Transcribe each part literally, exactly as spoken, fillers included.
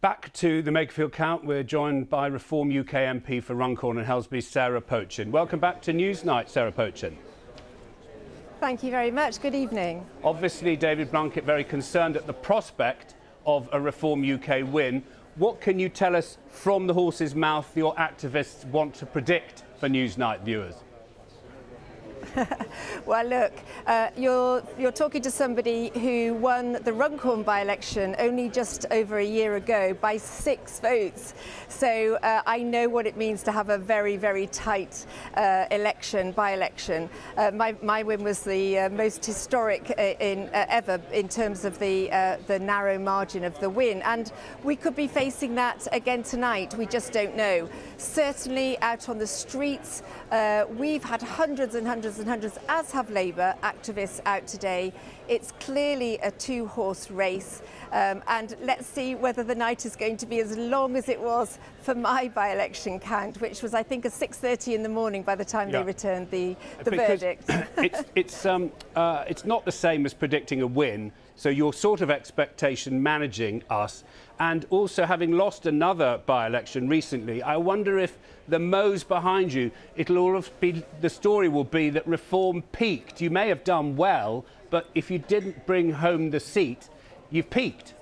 Back to the Makerfield Count, we're joined by Reform U K M P for Runcorn and Helsby, Sarah Pochin. Welcome back to Newsnight, Sarah Pochin. Thank you very much. Good evening. Obviously, David Blunkett very concerned at the prospect of a Reform U K win. What can you tell us from the horse's mouth your activists want to predict for Newsnight viewers? Well, look, uh, you're, you're talking to somebody who won the Runcorn by-election only just over a year ago by six votes. So uh, I know what it means to have a very, very tight uh, election, by-election. Uh, my, my win was the uh, most historic uh, in, uh, ever in terms of the, uh, the narrow margin of the win. And we could be facing that again tonight. We just don't know. Certainly out on the streets, uh, we've had hundreds and hundreds and hundreds, as have Labour activists out today. It's clearly a two-horse race, um, and let's see whether the night is going to be as long as it was for my by-election count, which was, I think, at six thirty in the morning by the time yeah. they returned the, the verdict. it's, it's, um, uh, it's not the same as predicting a win, so your sort of expectation managing us, and also having lost another by-election recently, I wonder if the Mo's behind you, it'll all be, the story will be that Reform peaked. You may have done well, but if you didn't bring home the seat, you've peaked.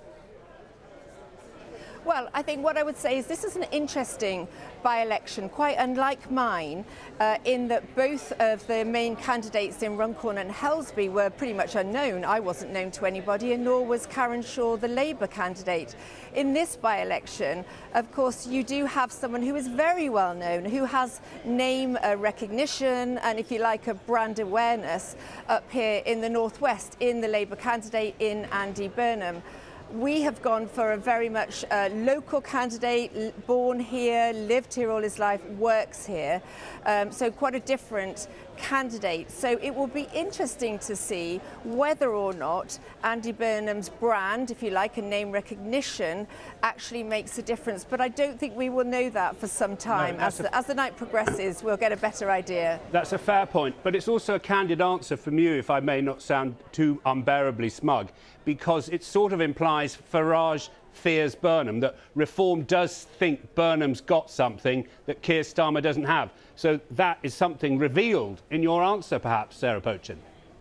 Well, I think what I would say is this is an interesting by-election, quite unlike mine, uh, in that both of the main candidates in Runcorn and Helsby were pretty much unknown. I wasn't known to anybody, and nor was Karen Shaw, the Labour candidate. In this by-election, of course, you do have someone who is very well known, who has name uh, recognition and, if you like, a brand awareness up here in the Northwest, in the Labour candidate, in Andy Burnham. We have gone for a very much uh, local candidate, born here, lived here all his life, works here. Um, so quite a different candidate. So it will be interesting to see whether or not Andy Burnham's brand, if you like, and name recognition actually makes a difference. But I don't think we will know that for some time. No, as, the, as the night progresses, we'll get a better idea. That's a fair point. But it's also a candid answer from you, if I may not sound too unbearably smug, because it sort of implies Farage fears Burnham, that Reform does think Burnham's got something that Keir Starmer doesn't have. So that is something revealed in your answer, perhaps, Sarah Pochin.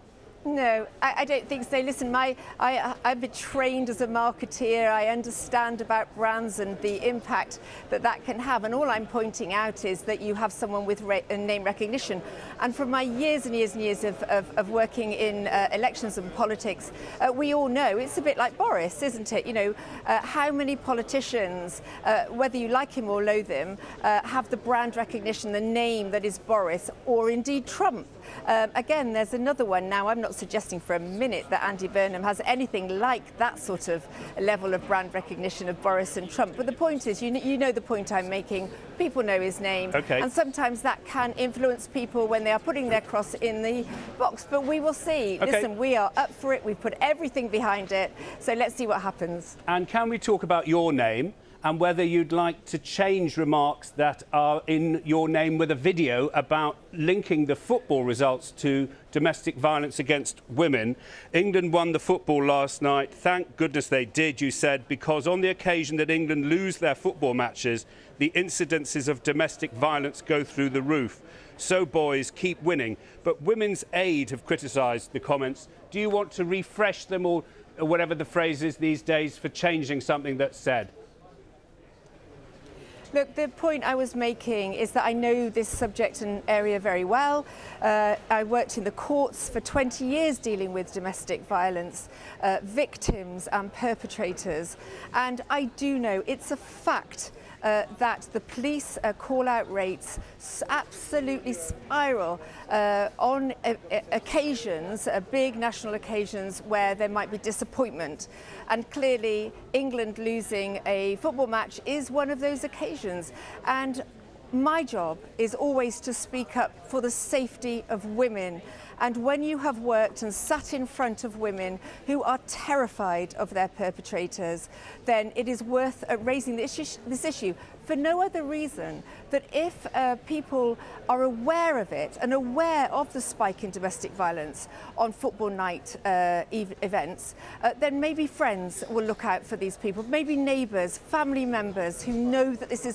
No, I, I don't think so. Listen, my, I, I've been trained as a marketeer. I understand about brands and the impact that that can have. And all I'm pointing out is that you have someone with re name recognition. And from my years and years and years of, of, of working in uh, elections and politics, uh, we all know it's a bit like Boris, isn't it? You know, uh, how many politicians, uh, whether you like him or loathe him, uh, have the brand recognition, the name that is Boris, or indeed Trump? Um, again, there's another one. Now, I'm not suggesting for a minute that Andy Burnham has anything like that sort of level of brand recognition of Boris and Trump. But the point is, you, you know the point I'm making. People know his name. Okay. And sometimes that can influence people when they are putting their cross in the box. But we will see. Okay. Listen, we are up for it. We've put everything behind it. So let's see what happens. And can we talk about your name and whether you'd like to change remarks that are in your name with a video about linking the football results to domestic violence against women? England won the football last night. Thank goodness they did, you said, because on the occasion that England lose their football matches, the incidences of domestic violence go through the roof. So, boys, keep winning. But Women's Aid have criticised the comments. Do you want to refresh them, or whatever the phrase is these days, for changing something that's said? Look, the point I was making is that I know this subject and area very well. Uh, I worked in the courts for twenty years dealing with domestic violence uh, victims and perpetrators. And I do know it's a fact Uh, that the police uh, call-out rates absolutely spiral uh, on uh, occasions, uh, big national occasions where there might be disappointment. And clearly, England losing a football match is one of those occasions. And My job is always to speak up for the safety of women. And when you have worked and sat in front of women who are terrified of their perpetrators, then it is worth uh, raising this issue, this issue for no other reason that if uh, people are aware of it and aware of the spike in domestic violence on football night uh, ev events, uh, then maybe friends will look out for these people, maybe neighbours, family members who know that this is